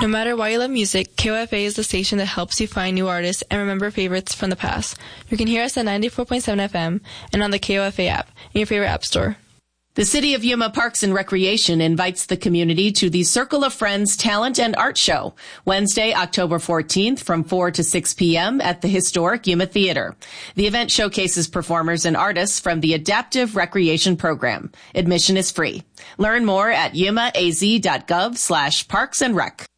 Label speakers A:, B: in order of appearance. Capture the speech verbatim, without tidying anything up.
A: No matter why you love music, K O F A is the station that helps you find new artists and remember favorites from the past. You can hear us at ninety-four point seven F M and on the K O F A app in your favorite app store.
B: The City of Yuma Parks and Recreation invites the community to the Circle of Friends Talent and Art Show, Wednesday, October fourteenth from four to six p.m. at the historic Yuma Theater. The event showcases performers and artists from the Adaptive Recreation Program. Admission is free. Learn more at yumaaz.gov slash parks and rec.